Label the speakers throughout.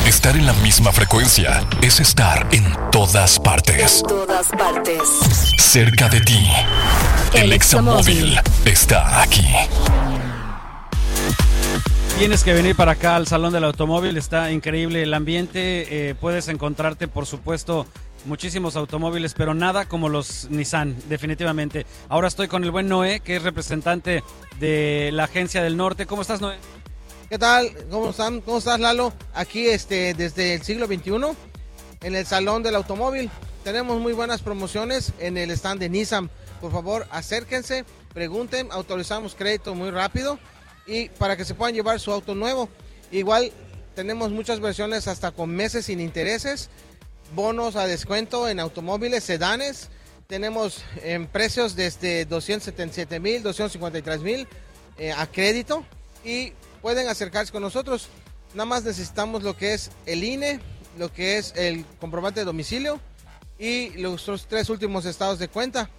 Speaker 1: Estar en la misma frecuencia es estar en todas partes.
Speaker 2: En todas partes.
Speaker 1: Cerca de ti. El Examóvil está aquí.
Speaker 3: Tienes que venir para acá al Salón del Automóvil, está increíble el ambiente, puedes encontrarte por supuesto muchísimos automóviles, pero nada como los Nissan, definitivamente. Ahora estoy con el buen Noé, que es representante de la Agencia del Norte. ¿Cómo estás, Noé?
Speaker 4: ¿Qué tal? ¿Cómo están? ¿Cómo estás, Lalo? Aquí desde el siglo XXI, en el Salón del Automóvil. Tenemos muy buenas promociones en el stand de Nissan. Por favor, acérquense, pregunten, autorizamos crédito muy rápido y para que se puedan llevar su auto nuevo. Igual tenemos muchas versiones hasta con meses sin intereses, bonos a descuento en automóviles, sedanes. Tenemos en precios desde 277,000, 253,000 a crédito y pueden acercarse con nosotros. Nada más necesitamos lo que es el INE, lo que es el comprobante de domicilio y los 3 últimos estados de cuenta.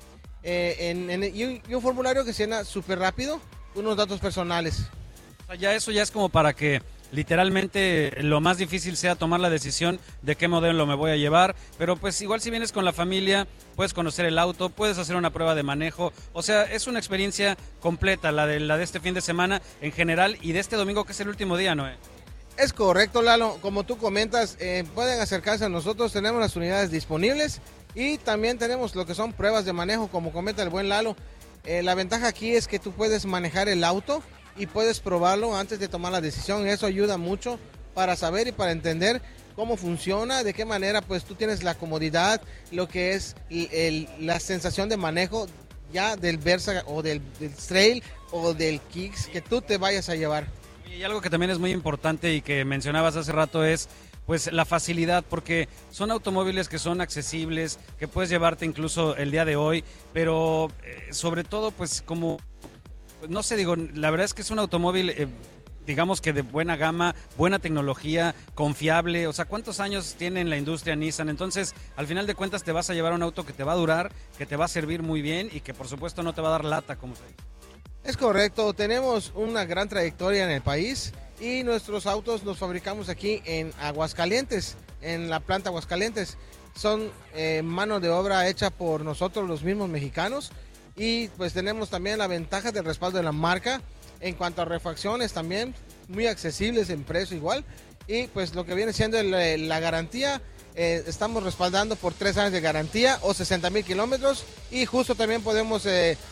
Speaker 4: Y un formulario que se llena súper rápido, unos datos personales.
Speaker 3: O sea, ya eso ya es como para que literalmente lo más difícil sea tomar la decisión de qué modelo me voy a llevar, pero pues igual si vienes con la familia, puedes conocer el auto, puedes hacer una prueba de manejo, o sea, es una experiencia completa la de este fin de semana en general y de este domingo que es el último día, ¿no?
Speaker 4: Es correcto, Lalo, como tú comentas, pueden acercarse a nosotros, tenemos las unidades disponibles y también tenemos lo que son pruebas de manejo, como comenta el buen Lalo. La ventaja aquí es que tú puedes manejar el auto y puedes probarlo antes de tomar la decisión. Eso ayuda mucho para saber y para entender cómo funciona, de qué manera pues tú tienes la comodidad, lo que es la sensación de manejo ya del Versa o del Trail o del Kicks que tú te vayas a llevar.
Speaker 3: Y algo que también es muy importante y que mencionabas hace rato es pues la facilidad, porque son automóviles que son accesibles, que puedes llevarte incluso el día de hoy, pero sobre todo pues como, no sé, digo, la verdad es que es un automóvil digamos que de buena gama, buena tecnología, confiable. O sea, ¿cuántos años tiene en la industria Nissan? Entonces, al final de cuentas te vas a llevar un auto que te va a durar, que te va a servir muy bien y que por supuesto no te va a dar lata, como se dice.
Speaker 4: Es correcto, tenemos una gran trayectoria en el país y nuestros autos los fabricamos aquí en Aguascalientes, en la planta Aguascalientes. Son mano de obra hecha por nosotros los mismos mexicanos y pues tenemos también la ventaja del respaldo de la marca. En cuanto a refacciones también, muy accesibles en precio igual. Y pues lo que viene siendo la garantía, estamos respaldando por 3 años de garantía o 60,000 kilómetros. Y justo también podemos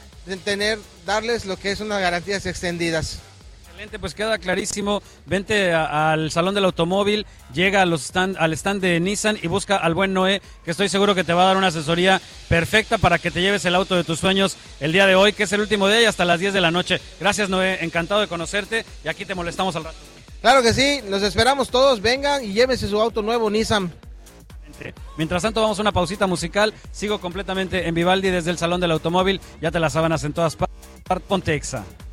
Speaker 4: darles lo que es unas garantías extendidas.
Speaker 3: Excelente, pues queda clarísimo. Vente al Salón del Automóvil, llega al stand de Nissan y busca al buen Noé, que estoy seguro que te va a dar una asesoría perfecta para que te lleves el auto de tus sueños el día de hoy, que es el último día y hasta las 10 de la noche. Gracias, Noé, encantado de conocerte y aquí te molestamos al rato.
Speaker 4: Claro que sí, los esperamos todos, vengan y llévese su auto nuevo Nissan.
Speaker 3: Mientras tanto vamos a una pausita musical, sigo completamente en Vivaldi desde el Salón del Automóvil, ya te las sábanas en todas partes, Ponte Exa.